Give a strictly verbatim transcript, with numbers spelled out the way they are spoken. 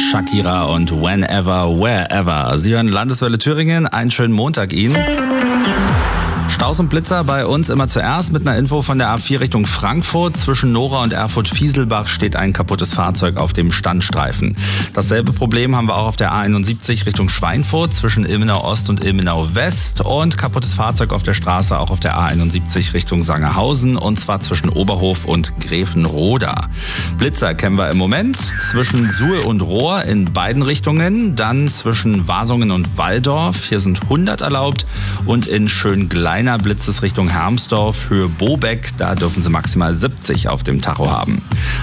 Shakira und Whenever, Wherever. Sie hören Landeswelle Thüringen. Einen schönen Montag Ihnen. Staus und Blitzer bei uns immer zuerst mit einer Info von der A vier Richtung Frankfurt. Zwischen Nora und Erfurt-Fieselbach steht ein kaputtes Fahrzeug auf dem Standstreifen. Dasselbe Problem haben wir auch auf der A einundsiebzig Richtung Schweinfurt zwischen Ilmenau Ost und Ilmenau West und kaputtes Fahrzeug auf der Straße auch auf der A einundsiebzig Richtung Sangerhausen und zwar zwischen Oberhof und Gräfenroda. Blitzer kennen wir im Moment zwischen Suhl und Rohr in beiden Richtungen, dann zwischen Wasungen und Walldorf. Hier sind hundert erlaubt und in Schöngleiner blitzt es Richtung Hermsdorf, Höhe Bobeck, da dürfen Sie maximal siebzig auf dem Tacho haben.